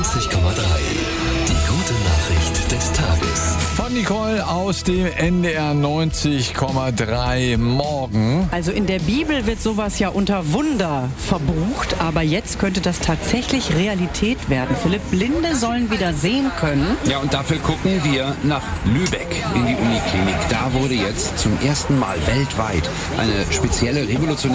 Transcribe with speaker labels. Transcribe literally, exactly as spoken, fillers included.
Speaker 1: neunzig Komma drei. Die gute Nachricht des Tages.
Speaker 2: Von Nicole aus dem N D R neunzig Komma drei morgen.
Speaker 3: Also in der Bibel wird sowas ja unter Wunder verbucht, aber jetzt könnte das tatsächlich Realität werden. Philipp, Blinde sollen wieder sehen können.
Speaker 4: Ja, und dafür gucken wir nach Lübeck in die Uniklinik. Da wurde jetzt zum ersten Mal weltweit eine spezielle revolutionäre